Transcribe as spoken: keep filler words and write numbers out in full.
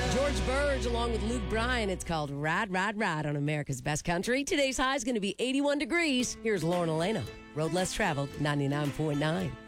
George Burge along with Luke Bryan. It's called Ride, Ride, Ride on America's Best Country. Today's high is going to be eighty-one degrees. Here's Lauren Elena. Road less traveled, ninety-nine point nine.